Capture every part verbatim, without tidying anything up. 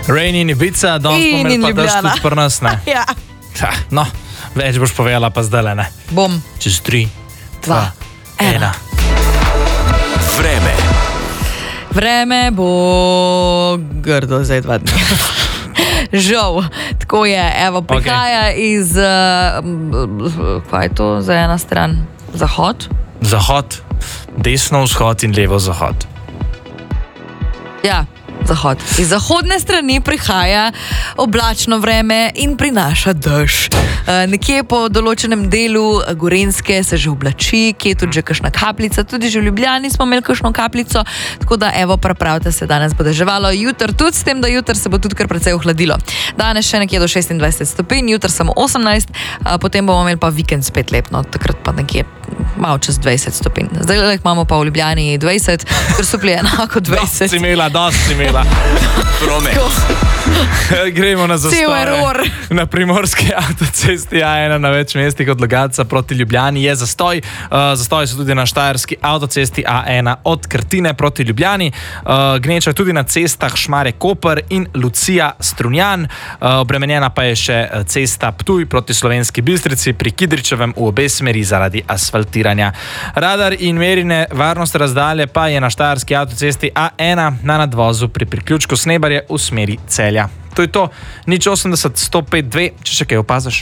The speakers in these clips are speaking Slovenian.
Rain in Ibiza, danes smo imeli pa daš tudi pri nas, ne? Ja. Ha, no, več boš povedala pa zdaj, ne? Bom. Čez tri, dva, ena. Vreme. Vreme bo grdo zdaj dva dni. Žal, tako je. Evo, prihaja okay. iz, uh, kaj je to za ena stran? Zahod? Zahod, desno vzhod in levo zahod. Ja, zahod. Iz zahodne strani prihaja oblačno vreme in prinaša dež. Uh, nekje po določenem delu Gorenjske se že oblači, kje je tudi že kakšna kapljica, tudi že v Ljubljani smo imeli kakšno kapljico, tako da evo, pripravite se, danes bo deževalo, jutr tudi, s tem, da jutr se bo tudi kar precej ohladilo. Danes še nekje do šestindvajset stopinj, jutr samo osemnajst, uh, potem bomo imeli pa vikend spet lepno, takrat pa nekje malo čez dvajset stopinj. Zdaj imamo pa v Ljubljani dvajset, ker so bili enako dvajset. Dost si imela, dost si imela. Promet. Gremo na zastoje. Na primorski avtocesti A ena na več mestih od Logatca proti Ljubljani je zastoj. Uh, zastoj so tudi na štajerski avtocesti A ena od Krtine proti Ljubljani. Uh, gneča tudi na cestah Šmarje-Koper in Lucija-Strunjan. Uh, obremenjena pa je še cesta Ptuj proti Slovenski Bistrici pri Kidričevem v obe smeri zaradi asfaltiranja. Radar in merjene varnostne razdalje pa je na štajerski avtocesti A ena na nadvozu pri priključku Snebarje v smeri Celja. To je to, nič osemdeset, sto pet, dve, če še kaj opaziš.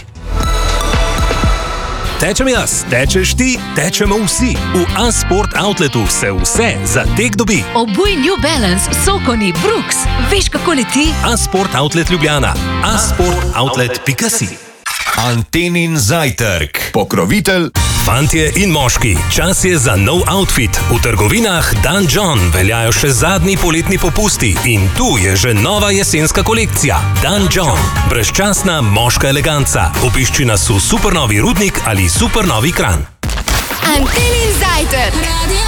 Tečem jaz, tečeš ti, tečemo vsi. V A-Sport Outletu se vse za tek dobi. Obuj New Balance, Sokoni, Brooks. Veš, kako leti? A-Sport Outlet Ljubljana. a sport outlet pika si. Antenin zajtrk. Pokrovitelj. Fantje in moški, čas je za nov outfit. V trgovinah Dan John veljajo še zadnji poletni popusti in tu je že nova jesenska kolekcija. Dan John. Brezčasna moška eleganca. Obišči nas v Supernovi Rudnik ali Supernovi Kranj. Antenin zajtrk.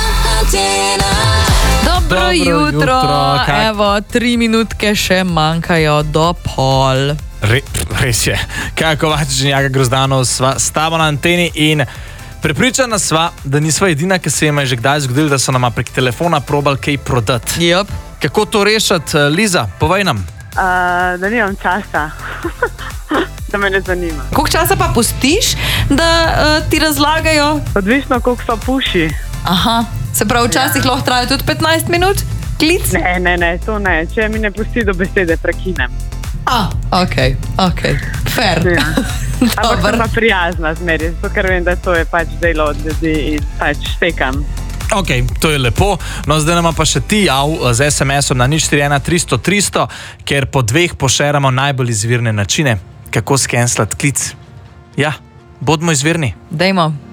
Dobro, Dobro jutro. jutro, kak- Evo, tri minutke še manjkajo do pol. Re, res je. Kaj Kovačič in Jaka Grozdanov sva stava na anteni in prepričana sva, da nisva edina, ki se jima je že kdaj zgodilo, da so nama prek telefona probali kaj prodati. Yep. Kako to rešiti, Liza? Povej nam. Uh, da nimam časa, da me ne zanima. Koliko časa pa pustiš, da uh, ti razlagajo? Odvisno, koliko so puši. Aha, se pravi, včasih ja. lahko traja tudi petnajst minut? Klic? Ne, ne, ne, to ne. Če mi ne pusti do besede, prekinem. A, ok, ok, fair. Ja. Ampak Dobar. sem pa prijazna zmeri, zato ker vem, da to je pač delo od ljudi in pač štekam. Ok, to je lepo. No, zdaj nama pa še ti jav z es em esom na nič štiri ena tristo tristo, ker po dveh pošeramo najbolj izvirne načine, kako skenslati klic. Ja, bodimo izvirni. Dajmo.